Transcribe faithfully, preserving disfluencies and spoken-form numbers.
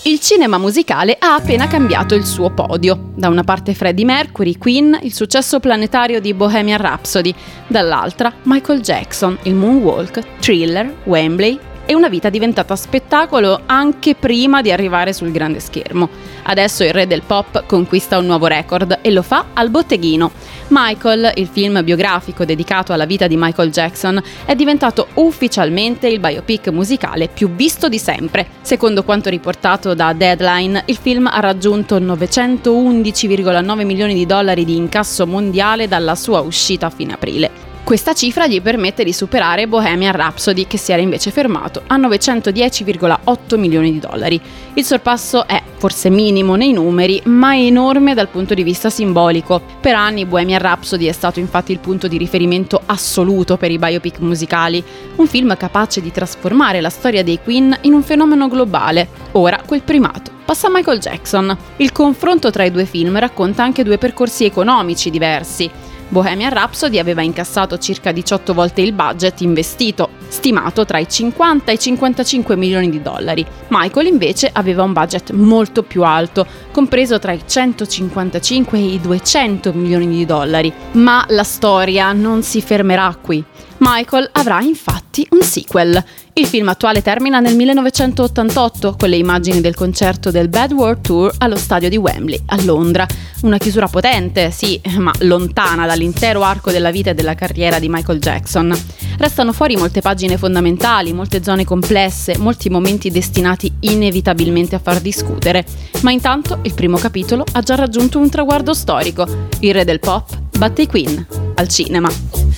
Il cinema musicale ha appena cambiato il suo podio. Da una parte Freddie Mercury, Queen, il successo planetario di Bohemian Rhapsody, dall'altra Michael Jackson, il Moonwalk, Thriller, Wembley e una vita diventata spettacolo anche prima di arrivare sul grande schermo. Adesso il re del pop conquista un nuovo record e lo fa al botteghino. Michael, il film biografico dedicato alla vita di Michael Jackson, è diventato ufficialmente il biopic musicale più visto di sempre. Secondo quanto riportato da Deadline, il film ha raggiunto novecentoundici virgola nove milioni di dollari di incasso mondiale dalla sua uscita a fine aprile. Questa cifra gli permette di superare Bohemian Rhapsody, che si era invece fermato a novecentodieci virgola otto milioni di dollari. Il sorpasso è forse minimo nei numeri, ma è enorme dal punto di vista simbolico. Per anni Bohemian Rhapsody è stato infatti il punto di riferimento assoluto per i biopic musicali, un film capace di trasformare la storia dei Queen in un fenomeno globale. Ora quel primato passa a Michael Jackson. Il confronto tra i due film racconta anche due percorsi economici diversi. Bohemian Rhapsody aveva incassato circa diciotto volte il budget investito, stimato tra i cinquanta e i cinquantacinque milioni di dollari. Michael invece aveva un budget molto più alto, compreso tra i centocinquantacinque e i duecento milioni di dollari. Ma la storia non si fermerà qui. Michael avrà infatti un sequel. Il film attuale termina nel millenovecentottantotto con le immagini del concerto del Bad World Tour allo stadio di Wembley a Londra. Una chiusura potente, sì, ma lontana dall'intero arco della vita e della carriera di Michael Jackson. Restano fuori molte pagine fondamentali, molte zone complesse, molti momenti destinati inevitabilmente a far discutere. Ma intanto il primo capitolo ha già raggiunto un traguardo storico. Il re del pop batte i Queen al cinema.